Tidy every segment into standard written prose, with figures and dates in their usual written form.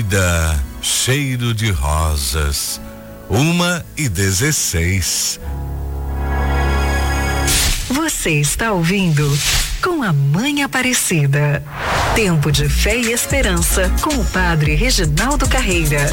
Vida, cheiro de rosas. 1h16. Você está ouvindo Com a Mãe Aparecida. Tempo de fé e esperança com o Padre Reginaldo Carreira.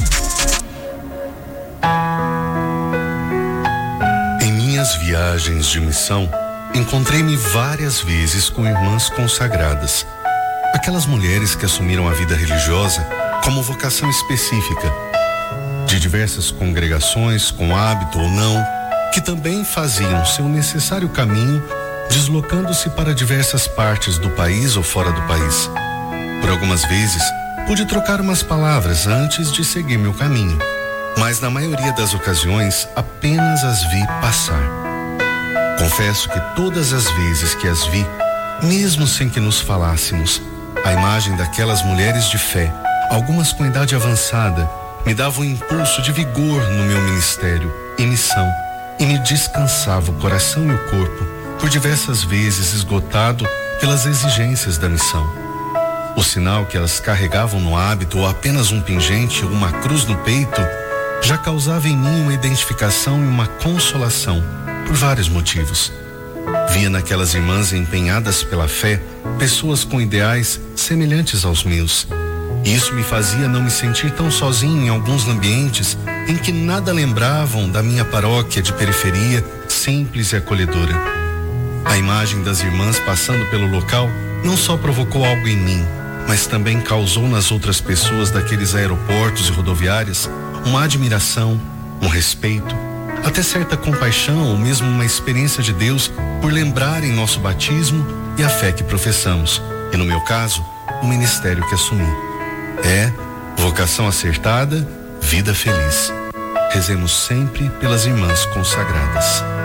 Em minhas viagens de missão, encontrei-me várias vezes com irmãs consagradas. Aquelas mulheres que assumiram a vida religiosa como vocação específica, de diversas congregações, com hábito ou não, que também faziam seu necessário caminho, deslocando-se para diversas partes do país ou fora do país. Por algumas vezes, pude trocar umas palavras antes de seguir meu caminho, mas na maioria das ocasiões apenas as vi passar. Confesso que todas as vezes que as vi, mesmo sem que nos falássemos, a imagem daquelas mulheres de fé, algumas com idade avançada, me dava um impulso de vigor no meu ministério e missão, e me descansava o coração e o corpo, por diversas vezes esgotado pelas exigências da missão. O sinal que elas carregavam no hábito, ou apenas um pingente ou uma cruz no peito, já causava em mim uma identificação e uma consolação, por vários motivos. Via naquelas irmãs empenhadas pela fé, pessoas com ideais semelhantes aos meus. E isso me fazia não me sentir tão sozinho em alguns ambientes em que nada lembravam da minha paróquia de periferia, simples e acolhedora. A imagem das irmãs passando pelo local não só provocou algo em mim, mas também causou nas outras pessoas daqueles aeroportos e rodoviárias uma admiração, um respeito, até certa compaixão ou mesmo uma experiência de Deus por lembrarem nosso batismo e a fé que professamos, e no meu caso, o ministério que assumi. Vocação acertada, vida feliz. Rezemos sempre pelas irmãs consagradas.